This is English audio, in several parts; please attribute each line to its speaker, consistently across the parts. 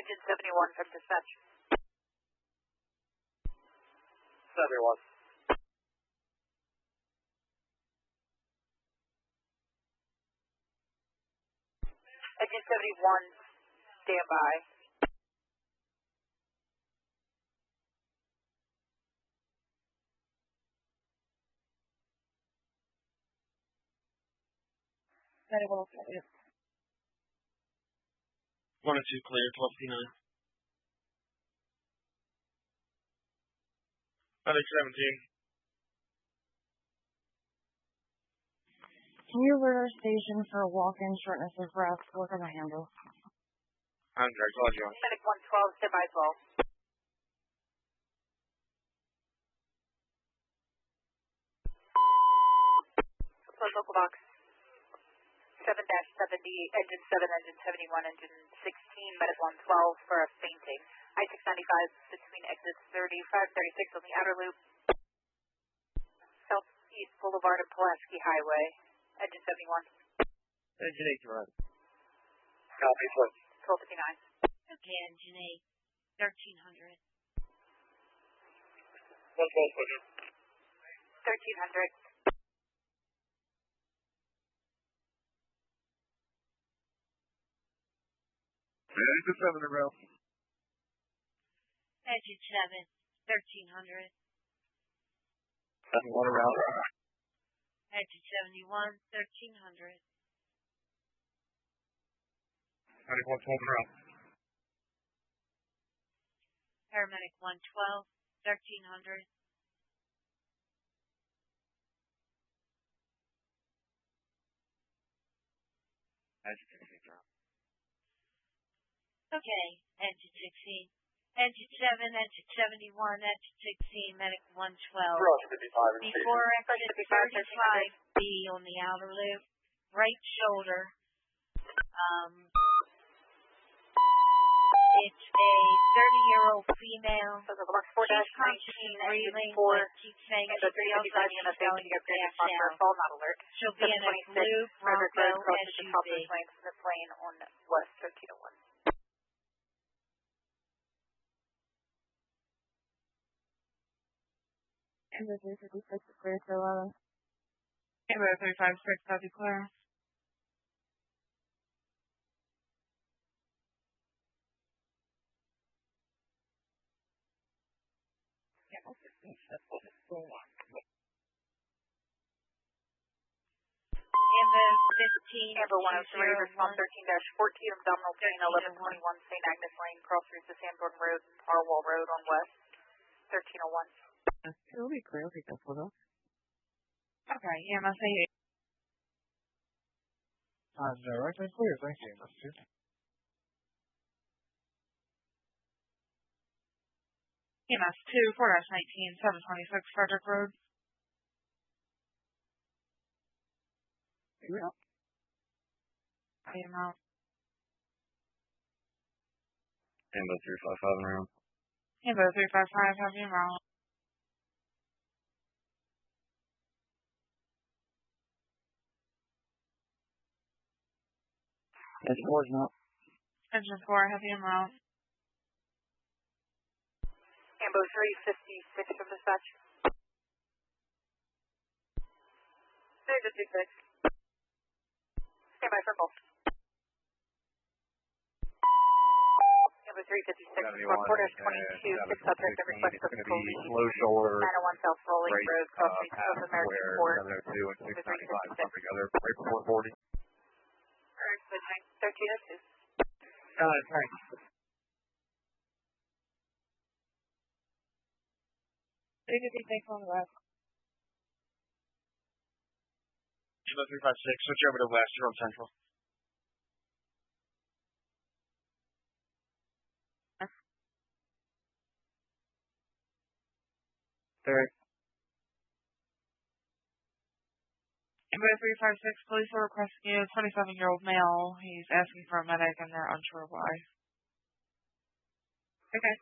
Speaker 1: Engine 71 from dispatch.
Speaker 2: 71.
Speaker 1: Engine 71, stand by.
Speaker 3: Very well, yes.
Speaker 4: 1 and 2 clear, 1259. Medic 17.
Speaker 3: Can you alert our station for a walk-in shortness of breath? What can I handle?
Speaker 4: Andre, call you on.
Speaker 1: Medic 112, stand by 12. Close local box. 7-70, engine 7, engine 71, engine 16, medic 112 for a fainting. I-695 between exits 35, 36 on the outer loop. Southeast Boulevard and Pulaski Highway. Engine 71.
Speaker 2: Engine 8 to run.
Speaker 4: Copy, flip.
Speaker 1: 1259.
Speaker 5: Okay, engine 8, 1300.
Speaker 4: 112, push
Speaker 1: 1300.
Speaker 4: Engine 7 around.
Speaker 5: Engine 7, 1300.
Speaker 4: 71 around.
Speaker 5: Engine 71, 1300.
Speaker 4: Medic 112 around.
Speaker 5: Paramedic 112, 1300.
Speaker 2: Engine 16 around.
Speaker 5: Okay, engine 16. Engine 7, engine 71, engine 16, medic 112. Before exit 35B on the outer loop, right shoulder. It's a 30-year-old female. She's constantly reeling, keeps saying she feels like she's going to pass out. She'll be in a blue Bronco SUV.
Speaker 1: The plane on West 1301.
Speaker 3: Amber 356 is clear to 11.
Speaker 6: Amber 356, copy clear.
Speaker 5: Amber 15.
Speaker 1: Amber 103, respond 13-14, abdominal pain, 1121 St. Agnes Lane, cross through to Sanborn Road and Harwell Road on West 1301.
Speaker 6: It'll be clear. I'll take that photo. Okay, EMS 8.
Speaker 2: Right, that's clear. Thank you. That's good.
Speaker 6: EMS 2, 4-19, 726 Frederick Road.
Speaker 2: Yeah.
Speaker 6: I am out.
Speaker 2: Amber 355 around.
Speaker 6: Amber 355, have you out.
Speaker 2: Engine 4 is not.
Speaker 6: Engine 4, have you out.
Speaker 1: Amber 356 from dispatch. 356. Stand by for both. Amber 356, reporters 22, 6 subject and request for control.
Speaker 2: Low shoulder.
Speaker 1: 901 South Rolling Road, crossing South American Port.
Speaker 2: 702 and 695, something other. Right before 40.
Speaker 1: Alright, good night. 1302.
Speaker 2: Thanks.
Speaker 3: Thanks on the left.
Speaker 4: Kilo 356, switch over to West, you're on Central.
Speaker 2: Derek.
Speaker 6: Amber 356, police are requesting you, 27-year-old male. He's asking for a medic and they're unsure why. Okay.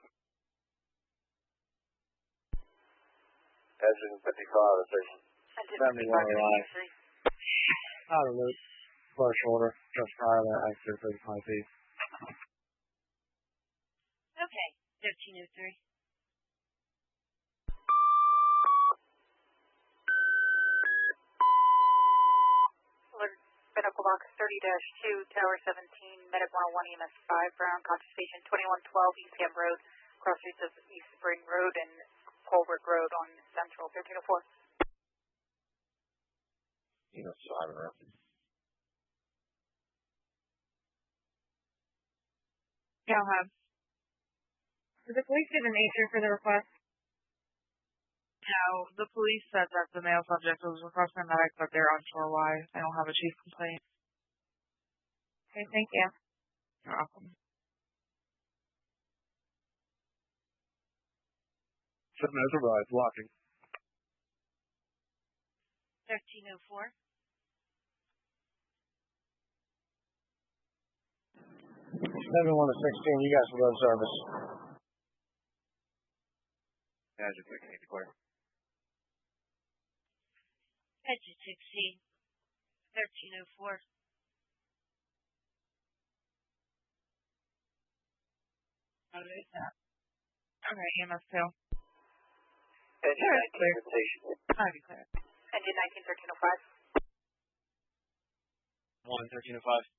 Speaker 2: Engine 55 is 71 arrive. Outer loop. Low shoulder. Just prior to exit 35 feet.
Speaker 5: 1303.
Speaker 1: Medical box 30-2, Tower 17, Medic 101, EMS 5, Brown, Contra Station 2112, East Ham Road, cross streets of East Spring Road and Colbert Road on Central, 1304.
Speaker 2: EMS 5 and up.
Speaker 6: Go ahead.
Speaker 3: Did the police give an answer for the request?
Speaker 6: No, the police said that the male subject was requesting a medic, but they're unsure why. They don't have a chief complaint.
Speaker 3: Okay, thank you.
Speaker 6: You're welcome.
Speaker 2: 7 has arrived, blocking.
Speaker 5: 1304.
Speaker 2: 7-1 to 16, you guys will go to service. Magic, we can declare.
Speaker 5: Exit 16. 1304.
Speaker 6: Okay, EMS 2.
Speaker 2: Engine 19 station.
Speaker 6: I declare.
Speaker 1: Engine 19, 1305.
Speaker 4: 1, 1305.